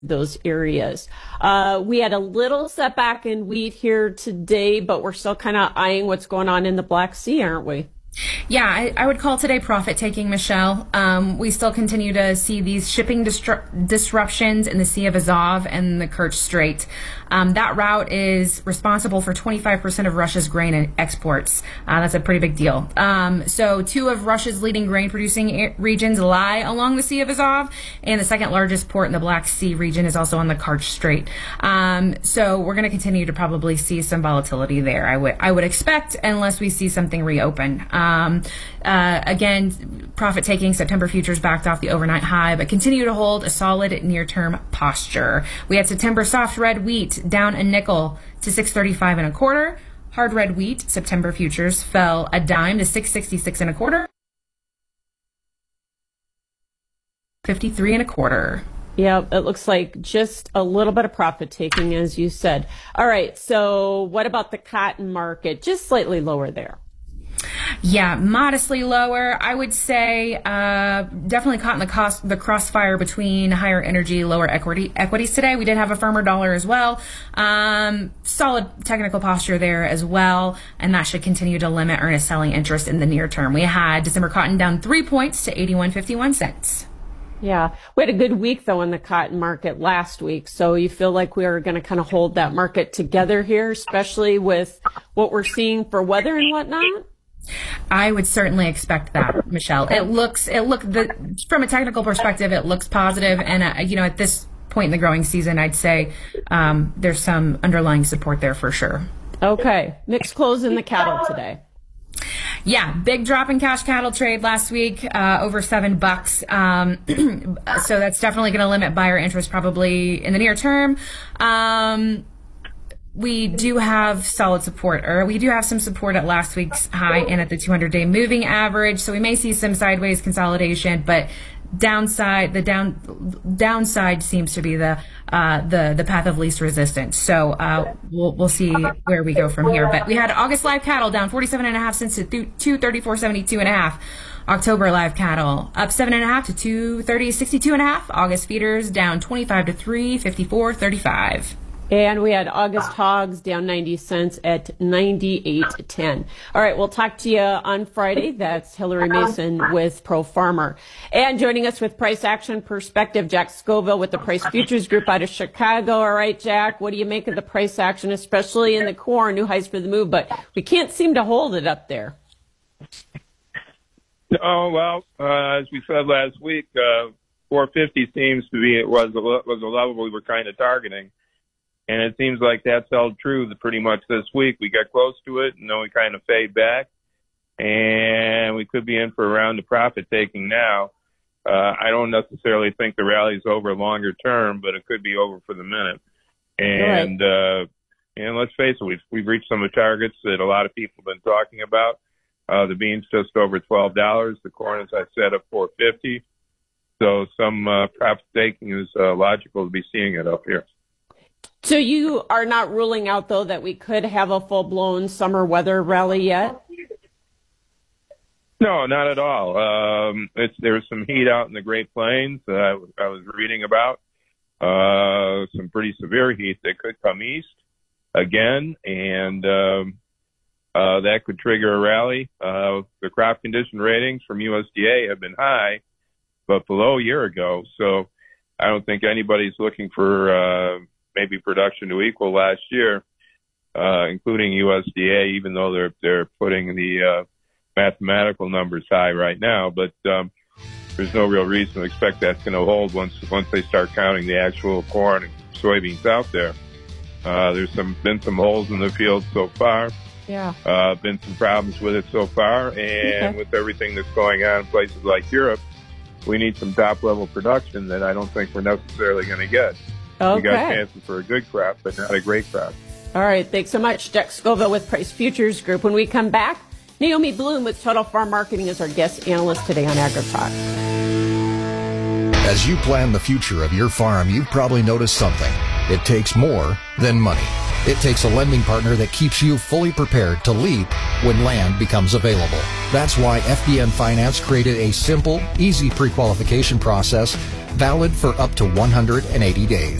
those areas. We had a little setback in wheat here today, but we're still kind of eyeing what's going on in the Black Sea, aren't we? Yeah, I would call today profit-taking, Michelle. We still continue to see these shipping disruptions in the Sea of Azov and the Kerch Strait. That route is responsible for 25% of Russia's grain exports. That's a pretty big deal. So two of Russia's leading grain-producing regions lie along the Sea of Azov, and the second largest port in the Black Sea region is also on the Kerch Strait. So we're going to continue to probably see some volatility there, I would expect, unless we see something reopen. Again, profit taking, September futures backed off the overnight high, but continue to hold a solid near-term posture. We had September soft red wheat down a nickel to 6.35 1/4. Hard red wheat, September futures fell a dime to 6.66 1/4. 53 1/4. Yeah, it looks like just a little bit of profit taking, as you said. All right, so what about the cotton market? Just slightly lower there. Yeah, modestly lower. I would say definitely caught in the crossfire between higher energy, lower equities today. We did have a firmer dollar as well. Solid technical posture there as well, and that should continue to limit earnest selling interest in the near term. We had December cotton down 3 points to 81.51 cents. Yeah, we had a good week, though, in the cotton market last week. So you feel like we are going to kind of hold that market together here, especially with what we're seeing for weather and whatnot? I would certainly expect that, Michelle. From a technical perspective, it looks positive, and at this point in the growing season, I'd say there's some underlying support there for sure. Okay, mixed close in the cattle today. Yeah, big drop in cash cattle trade last week, over $7. So that's definitely going to limit buyer interest probably in the near term. We do have solid support, or we do have some support at last week's high and at the 200-day moving average. So we may see some sideways consolidation, but downside seems to be the path of least resistance. So we'll see where we go from here. But we had August live cattle down 47.5 cents to 234.72.5. October live cattle up 7.5 to 230.62.5. August feeders down 25 to 354.35. And we had August hogs down 90 cents at 98.10. All right, we'll talk to you on Friday. That's Hillary Mason with Pro Farmer. And joining us with price action perspective, Jack Scoville with the Price Futures Group out of Chicago. All right, Jack, what do you make of the price action, especially in the corn, new highs for the move, but we can't seem to hold it up there. Oh, well, as we said last week, 450 seems to be, was a level we were kind of targeting. And it seems like that's held true pretty much this week. We got close to it, and then we kind of fade back. And we could be in for a round of profit taking now. I don't necessarily think the rally's over longer term, but it could be over for the minute. And and let's face it, we've reached some of the targets that a lot of people have been talking about. The beans just over $12. The corn, as I said, up $4.50. So some profit taking is logical to be seeing it up here. So you are not ruling out, though, that we could have a full-blown summer weather rally yet? No, not at all. There's some heat out in the Great Plains that I was reading about. Some pretty severe heat that could come east again, and that could trigger a rally. The crop condition ratings from USDA have been high, but below a year ago. So I don't think anybody's looking for maybe production to equal last year, including USDA, even though they're putting the mathematical numbers high right now. But there's no real reason to expect that's going to hold once they start counting the actual corn and soybeans out there. There's been some holes in the field so far. Yeah. Been some problems with it so far, and with everything that's going on in places like Europe, we need some top-level production that I don't think we're necessarily going to get. Okay. We got chances for a good crop, but not a great crop. All right. Thanks so much, Jack Scoville with Price Futures Group. When we come back, Naomi Bloom with Total Farm Marketing is our guest analyst today on AgriTalk. As you plan the future of your farm, you've probably noticed something. It takes more than money. It takes a lending partner that keeps you fully prepared to leap when land becomes available. That's why FDN Finance created a simple, easy pre-qualification process valid for up to 180 days.